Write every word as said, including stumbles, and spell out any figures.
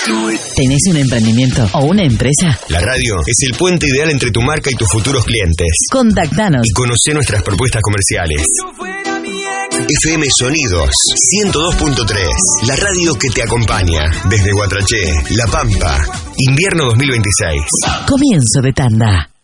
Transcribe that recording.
¿Tenés un emprendimiento o una empresa? La radio es el puente ideal entre tu marca y tus futuros clientes. Contactanos Y conocé nuestras propuestas comerciales. F M Sonidos ciento dos punto tres, la radio que te acompaña desde Guatraché, La Pampa, invierno dos mil veintiséis. Comienzo de tanda.